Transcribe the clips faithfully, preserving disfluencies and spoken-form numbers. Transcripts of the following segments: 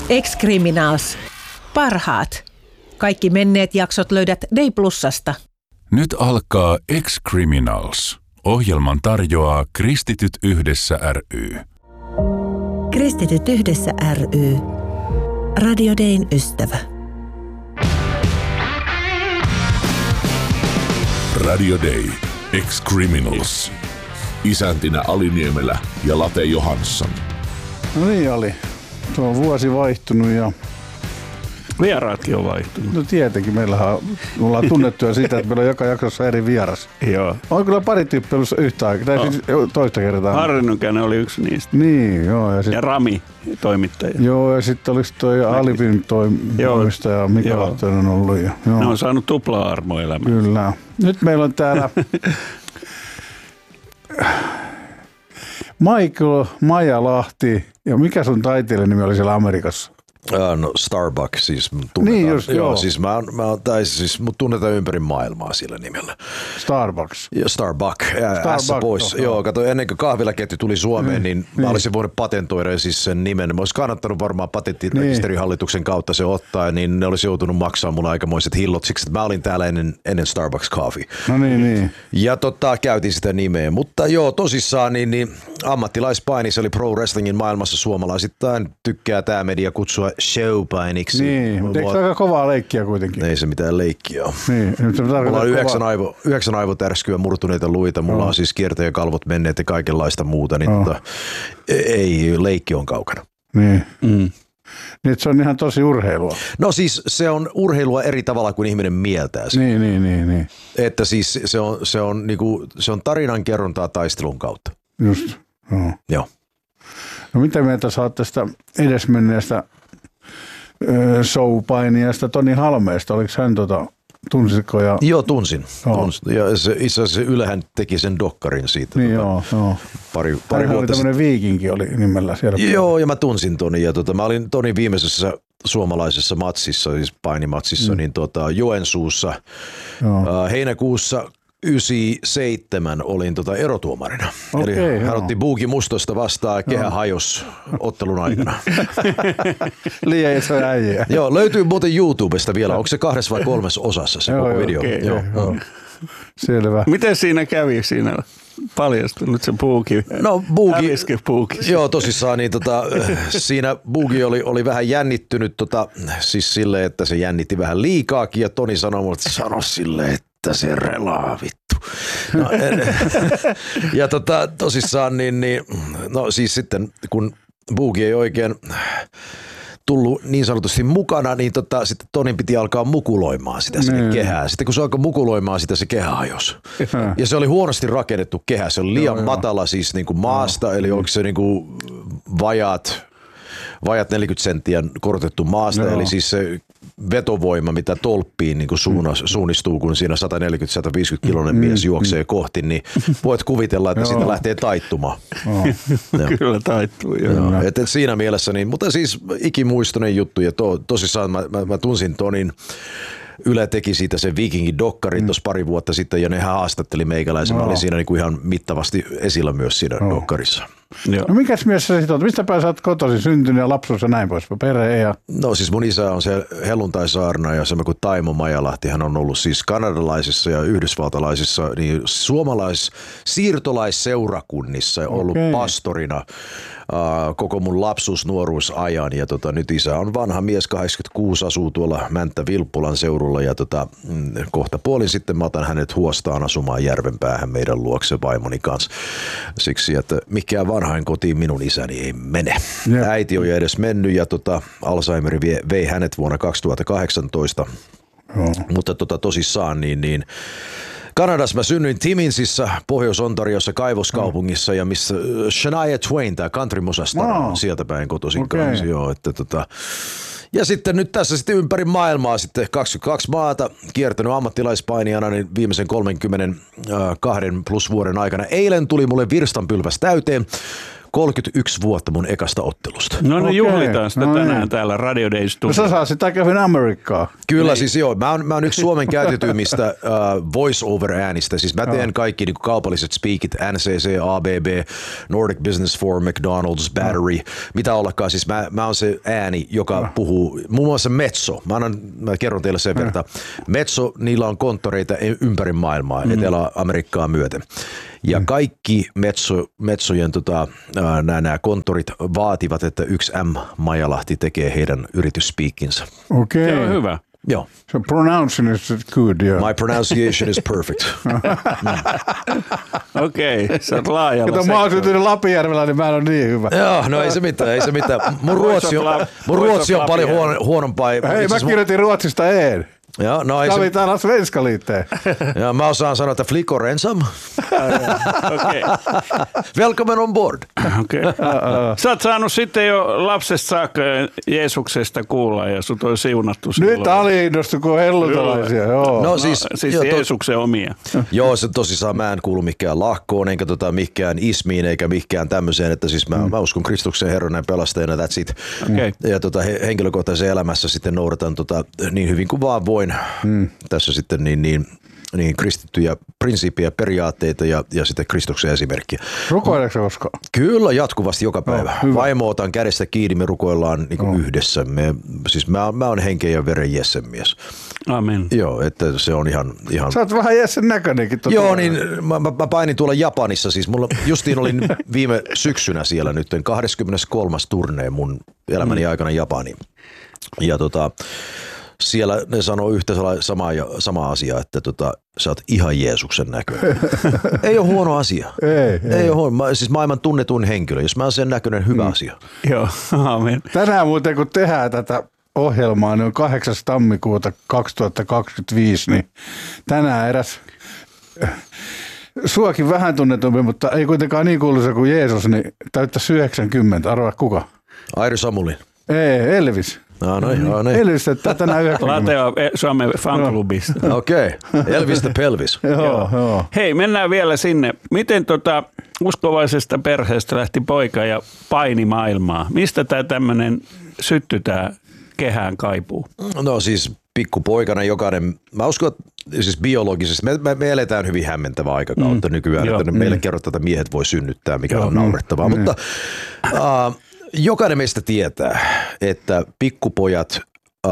Ex-Criminals. Parhaat. Kaikki menneet jaksot löydät Day Plusasta. Nyt alkaa Ex-Criminals. Ohjelman tarjoaa Kristityt yhdessä ry. Kristityt yhdessä ry. Radio Dayn ystävä. Radio Day. Ex-Criminals. Isäntinä Ali Niemelä ja Late Johansson. No niin, Ali. Se on vuosi vaihtunut ja... Vieraatkin on vaihtunut. No tietenkin, meillähän on, me ollaan tunnettuja siitä, että meillä on joka jaksossa eri vieras. Joo. On kyllä pari tyyppiä ollut yhtä aikaa, tai no. siis toista kertaa. Harri Nykänen oli yksi niistä. Niin, joo. Ja, sit, ja Rami, toimittaja. Joo, ja sitten olisi toi Alipin toimistaja, Mika Lahtonen on ollut. Ja, ne on saanut tuplaa armoelämää. Kyllä. Nyt meillä on täällä Michael Majalahti, ja mikä sun taiteilijan nimi oli siellä Amerikassa? Uh, no Starbuck siis tunnetaan. Niin just, joo. joo. Siis mä, mä, tai siis mut tunnetaan ympäri maailmaa sillä nimellä. Starbucks. Ja Starbuck, S pois. Oh, joo, kato, ennen kuin kahvilaketju tuli Suomeen, niin, niin mä niin. olisin voinut patentoida siis sen nimen. Mä olisin kannattanut varmaan patenttirekisterihallituksen kautta se ottaa, niin ne olisi joutunut maksaa mulle aikamoiset hillot. Siksi että mä olin täällä ennen, ennen Starbucks Coffee. No niin, niin. Ja tota, käytin sitä nimeä. Mutta joo, tosissaan niin, niin ammattilaispaini, se oli pro wrestlingin maailmassa suomalaisittain. Tykkää tää media kutsua showpainiksi. Niin, mutta eikö se aika kovaa leikkiä kuitenkin? Ei se mitään leikkiä ole. Niin, mulla on yhdeksän, aivo, yhdeksän aivotärskyä, murtuneita luita, mulla oh. on siis kiertäjäkalvot menneet ja kaikenlaista muuta, niin oh. tota, ei, leikki on kaukana. Niin. Mm. Niin, se on ihan tosi urheilua. No siis se on urheilua eri tavalla kuin ihminen mieltää sen. Niin, niin, niin, niin. Että siis se on, se on, niinku, se on tarinan kerrontaa taistelun kautta. Just, joo. Joo. No mitä mieltä sä oot tästä edesmenneestä showpainijasta Toni Halmeesta? Oliko hän tota, tunsitko? Ja... Joo, tunsin. tunsin. Ja se, itse asiassa Ylehän teki sen dokkarin siitä. Niin tota, joo, joo. Pari, pari hän vuotta oli tämmöinen viikinki oli nimellä siellä. Joo, ja mä tunsin Toni. Ja tota, mä olin Tonin viimeisessä suomalaisessa matsissa, siis painimatsissa, mm. niin tota, Joensuussa uh, heinäkuussa yhdeksänkymmentäseitsemän olin tota erotuomarina. Okay, Eli hän joo. otti Buuki Mustosta vastaan, kehä hajos ottelun aikana. Liian iso äijä. Joo, löytyy muuten YouTubesta vielä. Onko se kahdessa vai kolmessa osassa se joo, koko joo, video? okay, joo, joo. Selvä. Miten siinä kävi siinä? Paljastunut se Buuki. No Buuki, Buuki. joo tosissaan, niin tota, siinä Buuki oli, oli vähän jännittynyt, tota, siis silleen, että se jännitti vähän liikaakin ja Toni sanoi mulle, että sano silleen, että se relaa vittu. No, ja tota, tosissaan niin, niin, no siis sitten kun Buuki ei oikein tullut niin sanotusti mukana, niin tota, sitten Tonin piti alkaa mukuloimaan sitä sinne mm. kehää. Sitten kun se alkoi mukuloimaan sitä, se kehä hajosi. Mm. Ja se oli huonosti rakennettu kehä. Se oli liian joo, matala joo. siis niin kuin maasta, joo. eli oliko se niin kuin vajaat, vajaat neljäkymmentä senttiä korotettu maasta. Joo. Eli siis se vetovoima, mitä tolppiin niin kuin suunnas, suunnistuu, kun siinä sata neljäkymmentä sata viisikymmentä kiloinen mm. mies juoksee mm. kohti, niin voit kuvitella, että siitä lähtee taittumaan. Oh. Kyllä taittuu. Joo. Et, et siinä mielessä, niin, mutta siis ikimuistoinen juttu ja to, tosissaan mä, mä, mä tunsin Tonin. Yle teki siitä sen Vikingin-dokkarin mm. tuossa pari vuotta sitten ja ne haastatteli meikäläisen. No. Mä olin siinä niinku ihan mittavasti esillä myös siinä no. dokkarissa. Joo. No mikäs mies sä sit oot? Mistä päin sä oot kotoisin syntynyt ja lapsuus ja näin pois? Perhe ja... No siis mun isä on se helluntaisaarna ja semmoinen kuin Taimo Majalahti. Hän on ollut siis kanadalaisissa ja yhdysvaltalaisissa niin suomalais siirtolaisseurakunnissa ollut okay. pastorina uh, koko mun lapsuus nuoruusajan. Ja tota, nyt isä on vanha mies, kahdeksankymmentäkuusi, asuu tuolla Mänttä-Vilppulan seudulla ja tota, kohta puolin sitten mä otan hänet huostaan asumaan Järvenpäähän meidän luokse vaimoni kanssa. Siksi, että mikään vanhain kotiin minun isäni ei mene. Jep. Äiti on jo edes mennyt ja tota, Alzheimer vei hänet vuonna kaksituhattakahdeksantoista. Oh. Mutta tota, tosissaan niin, niin Kanadassa mä synnyin Timminsissa, Pohjois-Ontariossa, kaivoskaupungissa ja missä Shania Twain, tämä country-musastara on sieltä päin kotoisin okay. kanssa. Joo, että tota, ja sitten nyt tässä sitten ympäri maailmaa sitten kaksikymmentäkaksi maata kiertänyt ammattilaispainijana niin viimeisen kolmekymmentäkaksi plus vuoden aikana. Eilen tuli mulle virstanpylväs täyteen. kolmekymmentäyksi vuotta mun ekasta ottelusta. No niin, Okei, juhlitaan sitä no tänään niin. täällä Radio Day No Studiossa. sä saa sitä kävin Amerikkaa. Kyllä siis joo. Mä oon, mä oon yksi Suomen käytetyimmistä uh, voice-over-äänistä. Siis mä teen kaikki niin kuin kaupalliset speakit, N C C, A B B, Nordic Business Forum, McDonald's, Battery, mitä ollakaan. Siis mä, mä oon se ääni, joka puhuu, muun muassa Metso. Mä, annan, mä kerron teille sen verran. Metso, niillä on konttoreita ympäri maailmaa, mm-hmm. Etelä-Amerikkaa myöten. Ja kaikki Metso, Metsojen tota, nämä, nämä konttorit vaativat, että yksi M. Majalahti tekee heidän yritysspeakinsa. Okei. Se on hyvä. Joo. So pronouncing is good, yeah. My pronunciation is perfect. Okei, okay, sä oot laajalla Kato, mä oon syntynyt Lapinjärvellä, niin mä en ole niin hyvä. Joo, no ei se mitään, ei se mitään. Mun ruotsi on, mun ruotsi on paljon huono, huonompaa. Hei, mä kirjoitin Ruotsista een. Joo, no ei Tämä se, oli täällä Svenska liitteen. ja mä osaan sanoa, että flickor ensam. Okei. Welcome on board. Okay. Sä oot saanut sitten jo lapsesta saakka Jeesuksesta kuulla ja sut on siunattu silloin. Nyt Ali innostui, kun on hellutalaisia. Joo. No No, siis, siis joo, to, Jeesuksen omia. joo, se tosissaan mä en kuulu mikään lahkoon, enkä tota mikään ismiin, eikä mikään tämmöiseen, että siis mä, mm. mä uskon Kristuksen Herran ja pelastajana, that's it. Okay. Ja tota, he, henkilökohtaisessa elämässä sitten noudatan tota, niin hyvin kuin vaan voin mm. tässä sitten niin, niin, niin kristittyjä prinsiippejä, periaatteita ja, ja sitten Kristuksen esimerkkiä. Rukoileeko se koskaan? Kyllä, jatkuvasti joka päivä. hyvä. Vaimo otan kädestä kiinni, me rukoillaan niin kuin Oh. yhdessä. Me, siis mä, mä oon henken ja veren Jessen mies. Amen. Joo, että se on ihan... ihan... Sä oot vähän Jessen näköinenkin. Tota. Joo, niin mä, mä, mä painin tuolla Japanissa, siis mulla justiin olin viime syksynä siellä nyt, kahdeskymmeneskolmas turnee mun elämäni mm. aikana Japaniin. Ja tota, siellä ne sanoo yhtä samaa, samaa asiaa, että tota, sä oot ihan Jeesuksen näköinen. Ei ole huono asia. Ei, ei. Ei ole huono. Mä, siis maailman tunnetun henkilö. Jos mä oon sen näköinen, hyvä mm. asia. Joo, amen. Tänään muuten, kun tehdään tätä ohjelmaa, niin on kahdeksas tammikuuta kaksituhattakaksikymmentäviisi, niin tänään eräs suakin vähän tunnetumpi, mutta ei kuitenkaan niin kuuluisa kuin Jeesus, niin täyttäisi yhdeksänkymmentä. Arvaa kuka? Airi Samulin. Ei, Elvis. No, no, no, niin. Elvis täyttää tänään yhdeksänkymmentä. Lateo Suomen fanklubista. Okei, okay. Elvis the Pelvis. Joo, joo. Hei, mennään vielä sinne. Miten tota uskovaisesta perheestä lähti poika ja paini maailmaa? Mistä tämä tämmöinen sytty tämä kehään kaipuu? No siis pikkupoikana jokainen, mä uskon, että siis biologisesti, me, me, me eletään hyvin hämmentävää aikakautta mm. nykyään, Joo. että meille kerrotaan, että miehet voi synnyttää, mikä Joo. on naurettavaa, mm. mutta uh, jokainen meistä tietää, että pikkupojat, uh,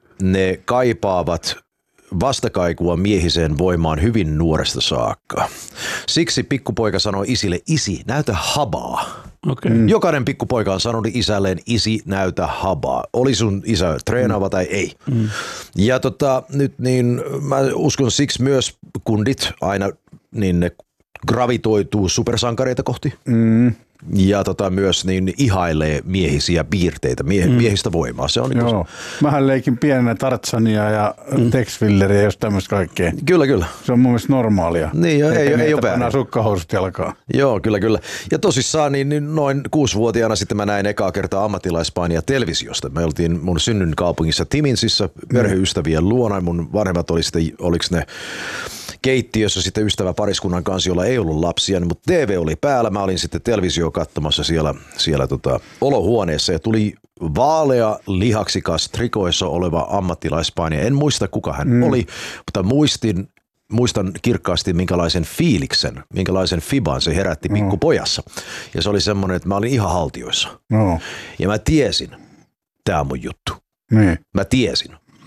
ne kaipaavat vastakaikua miehiseen voimaan hyvin nuoresta saakka. Siksi pikkupoika sanoi isille, isi, näytä habaa. Okay. Mm. Jokainen pikkupoika on sanonut isälleen, isi, näytä habaa. Oli sun isä treenaava mm. tai ei. Mm. Ja tota, nyt niin mä uskon siksi myös kundit aina niin ne gravitoituu supersankareita kohti. Mm. Ja tota, myös niin ihailee miehisiä piirteitä, mie- mm. miehistä voimaa. Se on niin Joo. Mähän leikin pienenä Tarzania ja mm. Tex Willeria ja jos tämmöistä kaikkea. Kyllä, kyllä. Se on mun mielestä normaalia. Niin, jo, ei, ei, ei ole väärin. Pannaan sukkahousut jalkaan. Joo, kyllä, kyllä. Ja tosissaan niin, niin noin kuusivuotiaana sitten mä näin ekaa kertaa ammattilaispainia televisiosta. Me oltiin mun synnyn kaupungissa Timinsissä perheystävien luona. Mun vanhemmat oli sitten, oliks ne keittiössä sitten ystävä pariskunnan kanssa, jolla ei ollut lapsia, mutta T V oli päällä. Mä olin sitten televisio katsomassa siellä, siellä tota, olohuoneessa ja tuli vaalea, lihaksikas, trikoissa oleva ammattilaispainija. En muista, kuka hän mm. oli, mutta muistin, muistan kirkkaasti, minkälaisen fiiliksen, minkälaisen fiban se herätti no. pikkupojassa. Ja se oli semmoinen, että mä olin ihan haltioissa. No. Ja mä tiesin, tää on mun juttu. Niin. Mä tiesin.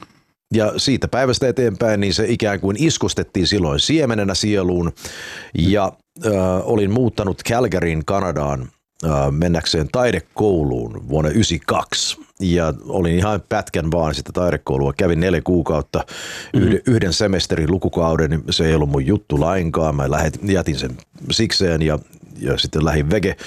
Ja siitä päivästä eteenpäin niin se ikään kuin iskustettiin silloin siemenenä sieluun ja äh, olin muuttanut Calgaryin Kanadaan äh, mennäkseen taidekouluun vuonna yhdeksänkymmentäkaksi ja olin ihan pätkän vaan sitä taidekoulua. Kävin neljä kuukautta yhden, mm-hmm. yhden semesterin lukukauden, niin se ei ollut mun juttu lainkaan. Mä lähetin, jätin sen sikseen ja, ja sitten lähdin vege.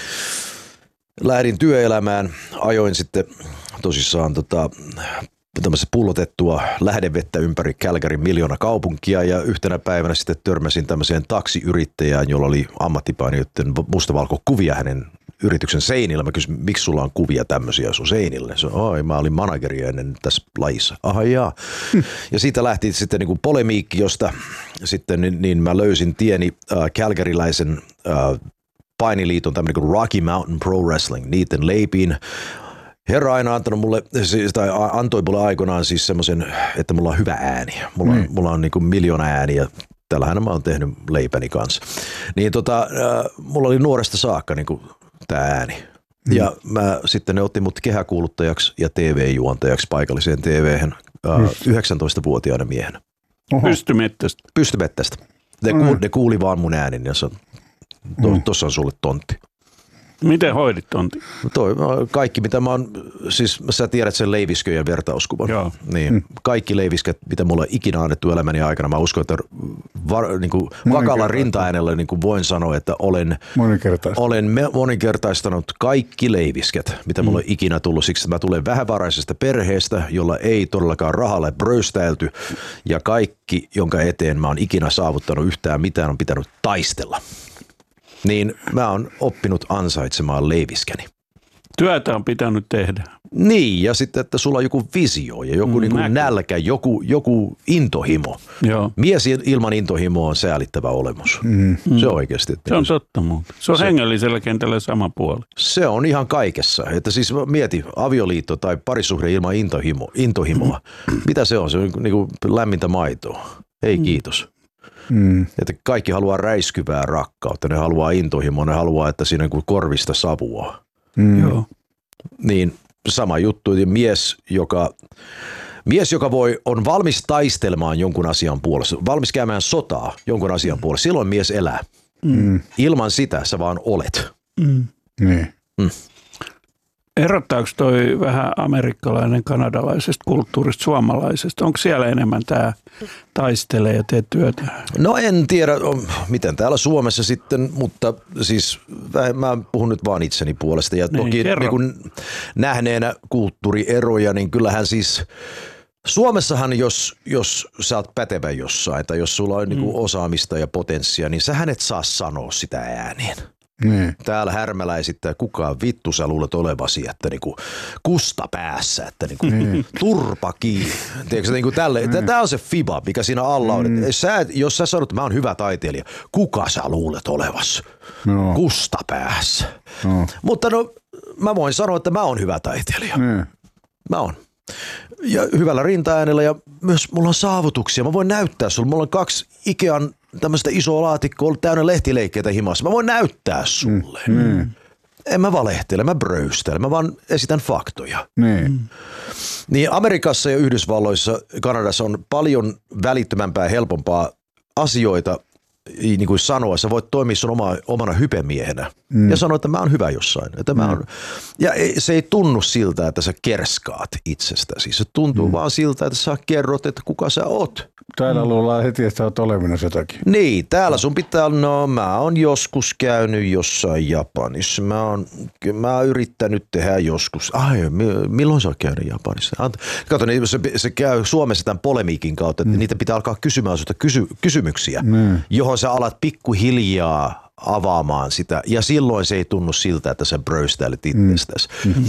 Lähdin työelämään, ajoin sitten tosissaan tota, tämmöistä pullotettua lähdevettä ympäri Calgaryn miljoona kaupunkia ja yhtenä päivänä sitten törmäsin tämmöiseen taksiyrittäjään, jolla oli ammattipainijoiden mustavalkokuvia hänen yrityksen seinillä. Mä kysyin, miksi sulla on kuvia tämmöisiä sun seinille? Se on, oi, mä olin manageri ennen tässä lajissa. Aha, jaa. Hmm. Ja siitä lähti sitten niin kuin polemiikki, josta sitten niin, niin mä löysin tieni äh, calgaryläisen äh, painiliiton, tämmöinen kuin Rocky Mountain Pro Wrestling, niiden leipiin. Herra aina antanut mulle, siis, tai antoi mulle aikoinaan siis semmoisen, että mulla on hyvä ääni. Mulla on, mm. mulla on niin kuin miljoona ääniä. Tällähän mä oon tehnyt leipäni kanssa. Niin tota, äh, mulla oli nuoresta saakka niin kuin tää ääni. Mm. Ja mä, sitten ne otti mut kehäkuuluttajaksi ja T V-juontajaksi paikalliseen T V:hen äh, yhdeksäntoistavuotiaana miehenä. Pystymettästä. Pystymettästä. Ne, Mm. kuuli, ne kuuli vaan mun äänin ja sanoi, to, tossa on sulle tontti. Miten hoidit tontti? No toi, kaikki mitä mä oon, siis sä tiedät sen leivisköjen vertauskuvan. Joo. Niin, mm. Kaikki leivisket, mitä mulla on ikinä annettu elämäni aikana, mä uskon, että var, niin kuin vakalla rintaäänellä niin kuin voin sanoa, että olen, olen moninkertaistanut kaikki leivisket, mitä mulla mm. on ikinä tullut. Siksi mä tulen vähävaraisesta perheestä, jolla ei todellakaan rahalle bröystäilty, ja kaikki, jonka eteen mä oon ikinä saavuttanut yhtään mitään, on pitänyt taistella. Niin mä oon oppinut ansaitsemaan leiviskäni. Työtä on pitänyt tehdä. Niin, ja sitten, että sulla on joku visio ja joku mm, niin kuin nälkä, joku, joku intohimo. Joo. Mies ilman intohimoa on säälittävä olemus. Mm. Se on oikeasti. Se on totta muuta. Se on se, hengellisellä kentällä sama puoli. Se on ihan kaikessa. Että siis mieti, avioliitto tai parisuhde ilman intohimo, intohimoa. Mm. Mitä se on? Se on niin kuin lämmintä maitoa. Ei mm. kiitos. Mm. Että kaikki haluaa räiskyvää rakkautta, ne haluaa intohimoa, ne haluaa, että siinä on korvista savua. Mm. Joo. Niin sama juttu, mies, joka, mies, joka voi, on valmis taistelemaan jonkun asian puolesta, valmis käymään sotaa jonkun asian puolesta, silloin mies elää. Mm. Ilman sitä sä vaan olet. Mm. Niin. Mm. Erottaako toi vähän amerikkalainen kanadalaisesta kulttuurista suomalaisesta? Onko siellä enemmän tämä taistelee ja tee työtä? No en tiedä, miten täällä Suomessa sitten, mutta siis mä puhun nyt vaan itseni puolesta. Ja niin, toki niin kun nähneenä kulttuurieroja, niin kyllähän siis Suomessahan, jos, jos sä oot pätevä jossain tai jos sulla on mm. niin kuin osaamista ja potenssia, niin sähän et saa sanoa sitä ääneen. Mm. Täällä Härmälä esittää, kukaan vittu sä luulet olevasi, että niinku kusta päässä, että niinku mm. turpa kiinni. Tiedätkö, niinku tälle, mm. Tämä on se fiba, mikä siinä alla on. Mm. Sä, jos sä sanot, että mä oon hyvä taiteilija, kuka sä luulet olevasi? No. Kusta päässä. No. Mutta no, mä voin sanoa, että mä oon hyvä taiteilija. Mm. Mä oon. Ja hyvällä rintaäänellä ja myös mulla on saavutuksia. Mä voin näyttää sulle. Mulla on kaksi Ikean tämmöistä isoa laatikkoa ollut täynnä lehtileikkeitä himassa. Mä voin näyttää sulle. Mm. Mm. En mä valehtele, mä bröystele, mä vaan esitän faktoja. Mm. Niin Amerikassa ja Yhdysvalloissa, Kanadassa on paljon välittömämpää ja helpompaa asioita niin kuin sanoa. Sä voit toimia sun oma, omana hypemiehenä mm. ja sanoa, että mä oon hyvä jossain. Että mä oon, ja se ei tunnu siltä, että sä kerskaat itsestäsi. Se tuntuu mm. vaan siltä, että sä kerrot, että kuka sä oot. Täällä luullaan heti, että sä oot olevinnas jotakin. Niin, täällä sun pitää, no mä oon joskus käynyt jossain Japanissa. Mä oon, mä oon yrittänyt tehdä joskus. Ai, milloin sä oot käynyt Japanissa? Kato, niin se, se käy Suomessa tämän polemiikin kautta, että mm. niitä pitää alkaa kysymään sulta kysy, kysymyksiä, mm. johon sä alat pikkuhiljaa avaamaan sitä. Ja silloin se ei tunnu siltä, että sä bröystäilet itsestäsi. Mm.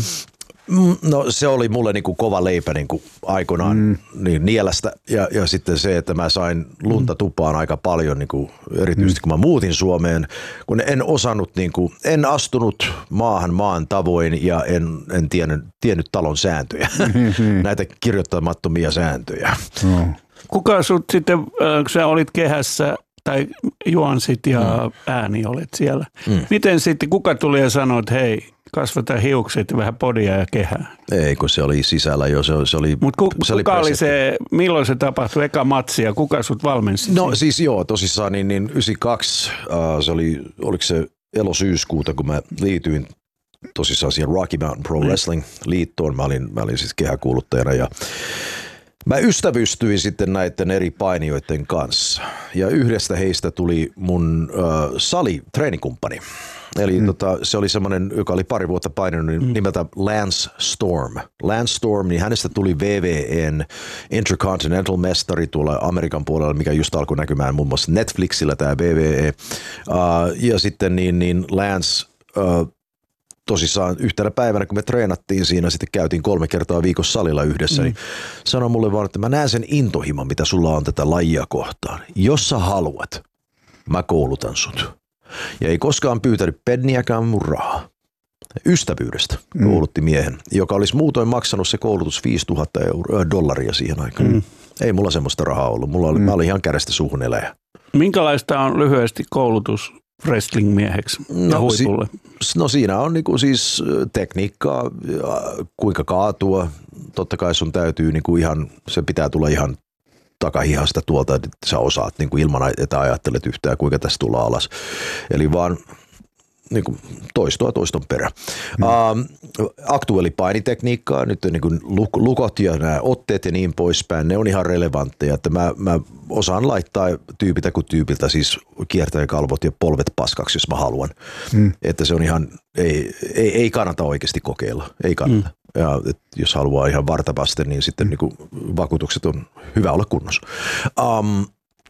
No se oli mulle niinku kova leipä niinku aikoinaan mm. niin nielästä ja, ja sitten se, että mä sain lunta tupaan aika paljon niinku, erityisesti mm. kun mä muutin Suomeen, kun en osannut, niinku, en astunut maahan maan tavoin ja en, en tiennyt, tiennyt talon sääntöjä, näitä kirjoittamattomia sääntöjä. No. Kuka sut sitten, kun sä olit kehässä tai juonsit ja mm. ääni olet siellä, mm. miten sitten kuka tuli ja sanoi, että hei, kasvata hiukset, vähän podia ja kehää. Ei, kun se oli sisällä jo. Se, se oli, Mutta ku, se kuka oli, oli se, milloin se tapahtui, eka matsi ja kuka sut valmensi? No siis joo, tosissaan niin, niin yhdeksänkymmentäkaksi, uh, se oli, oliko se elosyyskuuta, kun mä liityin tosissaan siihen Rocky Mountain Pro Wrestling liittoon. Mä olin, mä olin siis kehäkuuluttajana ja mä ystävystyin sitten näiden eri painijoiden kanssa. Ja yhdestä heistä tuli mun uh, sali-treenikumppani. Eli mm. tota, se oli semmoinen, joka oli pari vuotta painanut niin mm. nimeltä Lance Storm. Lance Storm, niin hänestä tuli V V N Intercontinental mestari tuolla Amerikan puolella, mikä just alkoi näkymään muun muassa Netflixillä tämä V V E. Uh, ja sitten niin, niin Lance uh, tosissaan yhtenä päivänä, kun me treenattiin siinä, sitten käytiin kolme kertaa viikossa salilla yhdessä, mm. niin sanoi mulle vaan, että mä näen sen intohimon, mitä sulla on tätä lajia kohtaan. Jos sä haluat, mä koulutan sut. Ja ei koskaan pyytänyt penniäkään mun rahaa. Ystävyydestä koulutti miehen, joka olisi muutoin maksanut se koulutus viisituhatta euroa, dollaria siihen aikaan. Mm. Ei mulla semmoista rahaa ollut. Mulla oli, mm. Mä olin ihan kädestä suuhun eläjä. Minkälaista on lyhyesti koulutus wrestling-mieheksi ja no, huipulle? Si- no siinä on niinku siis tekniikkaa, kuinka kaatua. Totta kai sun täytyy niinku ihan, se pitää tulla ihan takahihasta tuolta, että sä osaat niinku ilman, että ajattelet yhtään, kuinka tästä tullaan alas. Eli vaan niin kuin toistoa toiston perä. Hmm. Uh, aktuaalipainitekniikkaa, nyt niin kuin lukot ja nämä otteet ja niin poispäin, ne on ihan relevantteja, että mä, mä osaan laittaa tyypiltä kuin tyypiltä, siis kiertäjäkalvot ja polvet paskaksi, jos mä haluan. Hmm. Että se on ihan, ei, ei, ei kannata oikeasti kokeilla, ei kannata. Hmm. Ja jos haluaa ihan vartavasten, niin sitten hmm. niin kuin vakuutukset on hyvä olla kunnossa. Um,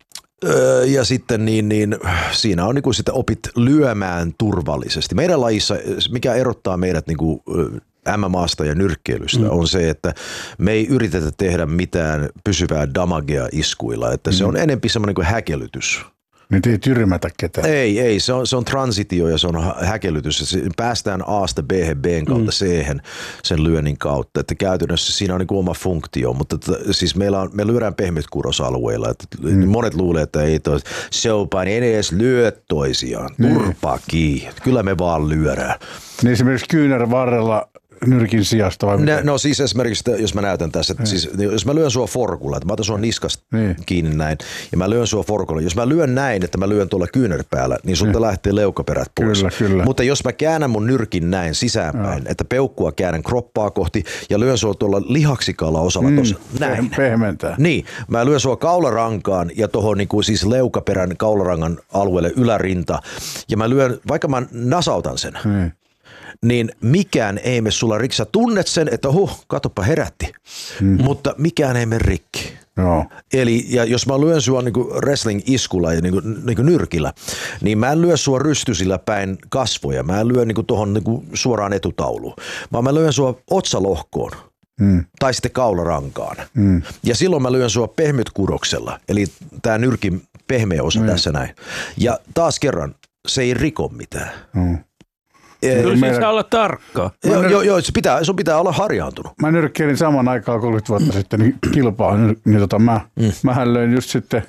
Ja sitten niin, niin siinä on niin kuin sitä opit lyömään turvallisesti. Meidän lajissa, mikä erottaa meidät niin kuin M M A:sta ja nyrkkeilystä, mm. on se, että me ei yritetä tehdä mitään pysyvää damagea iskuilla. Että mm. se on enemmän semmoinen kuin häkellytys. Nyt ei tyrmätä ketään. Ei, ei. Se on, se on transitio ja se on häkellytys. Päästään A:sta B:hen, B:n kautta mm. C:hen sen lyönnin kautta. Että käytännössä siinä on niin kuin oma funktio, mutta t- siis meillä on, me lyödään pehmytkurosalueilla. Että mm. monet luulee, että ei toi showpain, ei edes lyö toisiaan. Turpaa mm. kiinni. Kyllä me vaan lyödään. Niin esimerkiksi kyynärvarrella nyrkin sijasta vai mitä? No siis esimerkiksi, jos mä näytän tässä, että siis, jos mä lyön sua forkulla, että mä otan sua niskasta niin. kiinni näin, ja mä lyön sua forkulla. Jos mä lyön näin, että mä lyön tuolla kyynärpäällä, niin sulta niin. lähtee leukaperät pois. Kyllä, kyllä. Mutta jos mä käännän mun nyrkin näin sisäänpäin, ja. että peukkua käännän kroppaa kohti, ja lyön sua tuolla lihaksikalla osalla mm, tuossa näin. Pehmentää. Niin, mä lyön sua kaularankaan ja tuohon niin kuin siis leukaperän kaularangan alueelle ylärinta, ja mä lyön, vaikka mä nasautan sen, mm. niin mikään ei me sulla rikki. Sä tunnet sen, että huh, katoppa herätti, mm. mutta mikään ei me rikki. No. Eli ja jos mä lyön sua niinku wrestling-iskulla ja niinku, niinku nyrkillä, niin mä en lyö sua rystysillä päin kasvoja. Mä en lyö niinku tohon niinku suoraan etutauluun, vaan mä lyön sua otsalohkoon. Mm. Tai sitten kaularankaan. Mm. Ja silloin mä lyön sua pehmytkuroksella, eli tää nyrkin pehmeä osa mm. tässä näin. Ja taas kerran, se ei riko mitään. Mm. Kyllä meidän... siis olla tarkka. Joo, joo, joo se pitää, sun pitää olla harjaantunut. Mä nyrkkeilin saman aikaan kolmekymmentä vuotta sitten niin kilpaa, niin tota mä, mm. mähän löin just sitten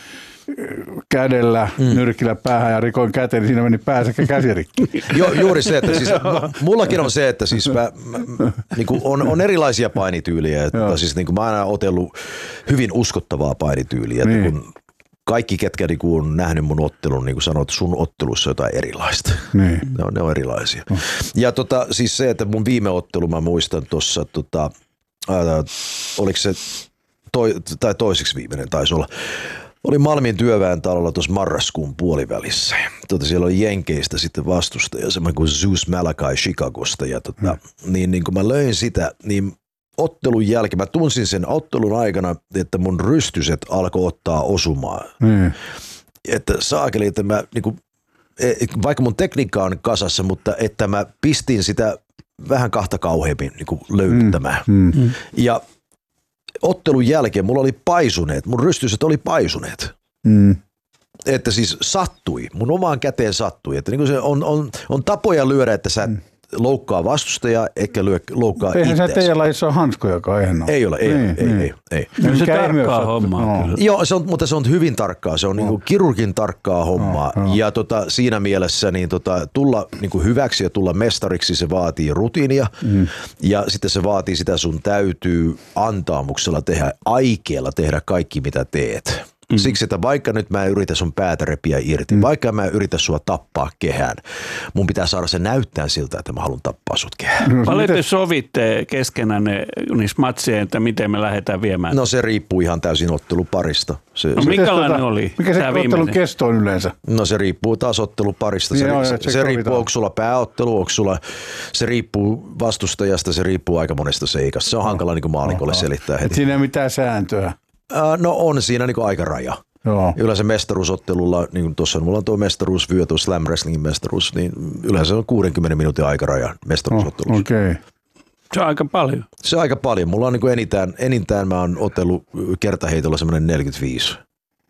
kädellä mm. nyrkillä päähän ja rikoin käteen, niin siinä meni pää sekä käsirikki. Joo, juuri se, että siis mullakin on se, että siis mä, mä, niin kuin on, on erilaisia painityyliä, että siis niin kuin mä oon aina otellut hyvin uskottavaa painityyliä, niin. että kun kaikki, ketkä niinku on nähnyt mun ottelun, niin kuin sanoit, sun ottelussa on jotain erilaista. Niin. Ne, on, ne on erilaisia. No. Ja tota, siis se, että mun viime ottelu, mä muistan tuossa, tota, äh, oliko se toi, tai toiseksi viimeinen taisi olla, oli Malmin työväen talolla tuossa marraskuun puolivälissä. Tota, siellä oli Jenkeistä sitten vastustaja, semmoinen kuin Zeus Malakai Chicagosta. Ja tota, hmm. niin, niin kun mä löin sitä, niin ottelun jälkeen, mä tunsin sen ottelun aikana, että mun rystyset alkoi ottaa osumaan. Mm. Että saakeli, että mä, niin kuin, vaikka mun tekniikka on kasassa, mutta että mä pistin sitä vähän kahta kauheammin niin kuin löytämään. Mm. Mm. Ja ottelun jälkeen mulla oli paisuneet, mun rystyset oli paisuneet. Mm. Että siis sattui, mun omaan käteen sattui. Että niin kuin se on, on, on tapoja lyödä, että sä mm. loukkaa vastustajaa, eikä lyö, loukkaa itseäsi. Eihän se teidän lajissa ole hanskojakaan, eihän ole. Ei ole, ei, niin, ei, niin. ei, ei, ei. No, se tarkkaa hommaa. No. Joo, se on, mutta se on hyvin tarkkaa, se on no. niin kirurgin tarkkaa hommaa. No, no. Ja tota, siinä mielessä niin tota, tulla niin hyväksi ja tulla mestariksi, se vaatii rutiinia. Mm. Ja sitten se vaatii sitä, sun täytyy antaamuksella tehdä, aikeella tehdä kaikki mitä teet. Mm. Siksi, että vaikka nyt mä en yritä sun päätä repiä irti, mm. vaikka mä en yritä sua tappaa kehään, mun pitää saada se näyttää siltä, että mä haluan tappaa sut kehään. No, paljon te sovitte keskenään niissä matsien, että miten me lähdetään viemään? No se riippuu ihan täysin otteluparista. Se, no se, minkälainen tota, oli? Mikä se ottelun kesto on yleensä? No se riippuu taas otteluparista. Se, niin, se, se, se riippuu, onko sulla pääottelu, onko sulla, se riippuu vastustajasta, se riippuu aika monesta seikasta. Se on no. hankala niin kuin maalikolle no, selittää heti. Et siinä ei ole mitään sääntöä. No on siinä niin kuin aikaraja. Joo. Yleensä mestaruusottelulla, niin kuin tuossa mulla on tuo mestaruusvyö, tuo Slam Wrestlingin mestaruus, niin yleensä on kuudenkymmenen minuutin aikaraja mestaruusottelussa. Oh, okay. Se on aika paljon. Se on aika paljon. Mulla on niin kuin enintään, enintään mä oon otellut kertaheitolla semmoinen neljäkymmentäviisi.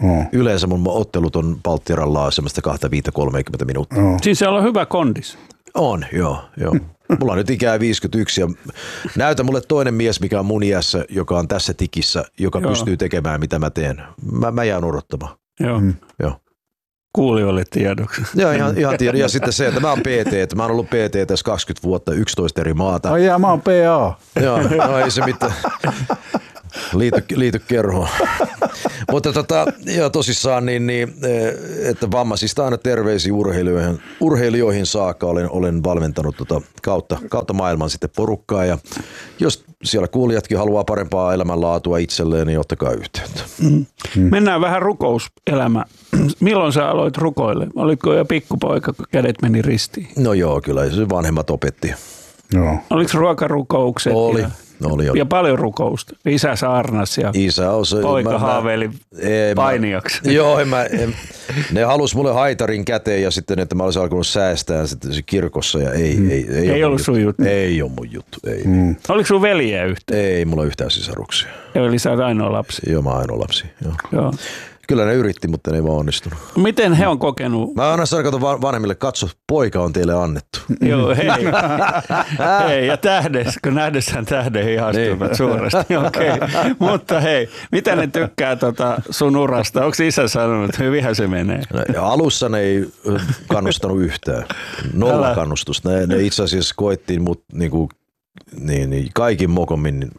Oh. Yleensä mun ottelut on Balttiralla semmoista kaksikymmentäviisi kolmekymmentä minuuttia. Oh. Siis siellä on hyvä kondis. On, joo, joo. Mulla on nyt ikää viisikymmentäyksi ja näytä mulle toinen mies, mikä on mun iässä, joka on tässä tikissä, joka joo. pystyy tekemään mitä mä teen. Mä, mä jään odottamaan. Joo. Mm. Joo. Kuulijoille tiedoksi. Joo, ihan, ihan tiedä. Ja sitten se, että mä oon P T, että mä oon ollut P T tässä kaksikymmentä vuotta, yksitoista eri maata. Ai jää, mä oon P A. Joo, no ei se mitään. Liity, liity kerhoon. Mutta tota, joo, tosissaan, niin, niin, että vammaisista aina terveisiä urheilijoihin, urheilijoihin saakka. Olen, olen valmentanut tota kautta, kautta maailman sitten porukkaa. Ja jos siellä kuulijatkin haluaa parempaa elämänlaatua itselleen, niin ottakaa yhteyttä. Mm. Mm. Mennään vähän rukouselämä. Milloin sä aloit rukoille? Olitko jo pikkupoika, kun kädet meni ristiin? No joo, kyllä se vanhemmat opetti. Joo. Oliko ruokarukoukset? Oli. Ja, oli, oli. ja paljon rukousta. Isä saarnas ja Isä on se, poika mä, haaveili mä, painijaksi. Mä, joo, en mä, en, ne halusi mulle haitarin käteen ja sitten, että mä olisin alkanut säästää sitten se kirkossa ja ei. Mm. Ei, ei, ei ollut sun juttu. Ei ole mun juttu. Ei. Mm. Oliko sun veljeä yhtään? Ei, mulla on yhtään sisaruksia. Eli sä oot ainoa lapsi. Joo, mä oon ainoa lapsi. Joo. Joo. Kyllä ne yritti, mutta ne ei vaan onnistunut. Miten he on kokenut? Mä aina sanon, kato vanhemmille, katso, poika on teille annettu. Joo, hei. hei, ja tähdes, kun nähdessään tähden ihastuvat suuresti. Okei, okay. Mutta hei, mitä ne tykkää tota sun urasta? Onko isä sanonut, että hyvinhän se menee? Ja alussa ne ei kannustanut yhtään. Nolla Älä. kannustusta. Ne, ne itse asiassa koettiin mut niinku, niin, niin, kaikin mokommin niin,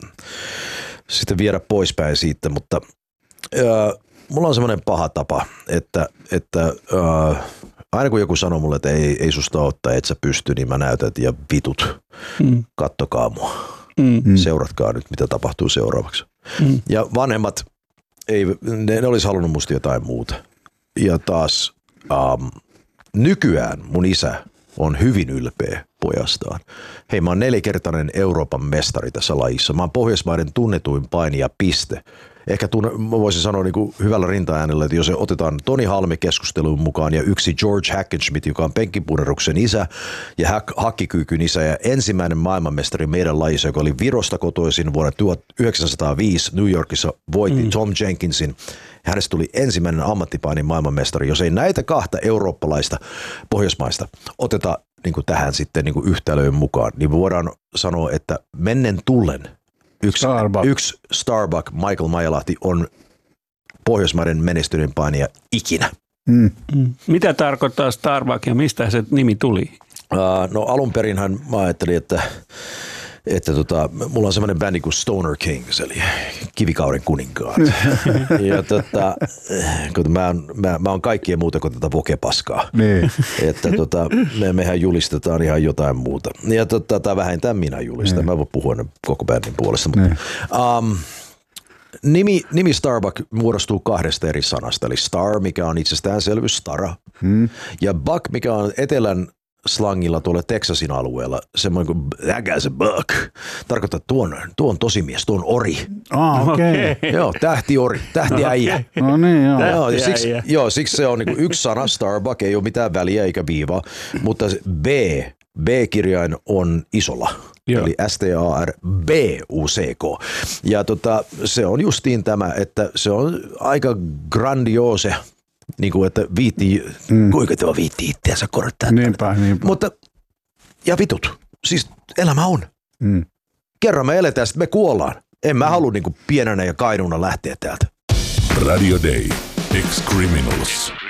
sitten viedä poispäin siitä, mutta ää, mulla on semmoinen paha tapa, että, että ää, aina kun joku sanoo mulle, että ei, ei susta ottaa, et sä pysty, niin mä näytän, ja vitut, mm. kattokaa mua. Mm. Seuratkaa nyt, mitä tapahtuu seuraavaksi. Mm. Ja vanhemmat, ei, ne, ne olisi halunnut musta jotain muuta. Ja taas ähm, nykyään mun isä on hyvin ylpeä pojastaan. Hei, mä oon nelikertainen Euroopan mestari tässä lajissa. Mä oon Pohjoismaiden tunnetuin painija, piste. Ehkä tunne, mä voisin sanoa niin kuin hyvällä rintaäänellä, että jos otetaan Toni Halme keskusteluun mukaan ja yksi George Hackenschmidt, joka on penkkipuneruksen isä ja hack, hakkikyykyn isä ja ensimmäinen maailmanmestari meidän lajissa, joka oli Virosta kotoisin vuonna tuhatyhdeksänsataaviisi New Yorkissa, voitti mm. Tom Jenkinsin. Hänestä tuli ensimmäinen ammattipainin maailmanmestari. Jos ei näitä kahta eurooppalaista pohjoismaista oteta niin kuin tähän sitten niin kuin yhtälöön mukaan, niin voidaan sanoa, että mennen tullen Yksi Starbuck. yksi Starbuck, Michael Maijalahti, on Pohjoismaiden menestyneen painija ikinä. Mm. Mm. Mitä tarkoittaa Starbuck ja mistä se nimi tuli? Uh, no alun perinhän mä ajattelin, että, että tota, mulla on semmoinen bändi kuin Stoner Kings, eli kivikauden kuninkaat. ja tota, kun mä, mä, mä oon kaikkien muuta kuin tätä vokepaskaa. Niin. Että tota, me, mehän julistetaan ihan jotain muuta. Ja tota, tai vähintään minä julistan. Niin. Mä voin puhua koko bändin puolesta. Mutta, niin. um, nimi, nimi Starbuck muodostuu kahdesta eri sanasta. Eli Star, mikä on itsestäänselvyys, Stara. Hmm. Ja Buck, mikä on etelän slangilla tuolla Texasin alueella, semmoinen kuin that guy's a buck. Tarkoittaa, että tuo on, tuo on tosimies, tuo on ori. Ah, okei. Okay. Joo, tähtiori, tähtiäijä. Okay. No niin, joo. Joo, ja siksi, joo, siksi se on niin kuin yksi sana, Starbuck, ei ole mitään väliä eikä viivaa, mutta B, B-kirjain on isolla. Joo. Eli S T A R B U C K. Ja tota, se on justiin tämä, että se on aika grandiose, niin kuin, että viittii, mm. kuinka tuo viittii itseänsä korottaa. Niinpä, niinpä. Mutta, ja vitut, siis elämä on. Mm. Kerran me eletään, sitten me kuollaan. En mä mm. halua niin kuin pienenä ja kainuna lähteä täältä. Radio Day. Ex-Criminals.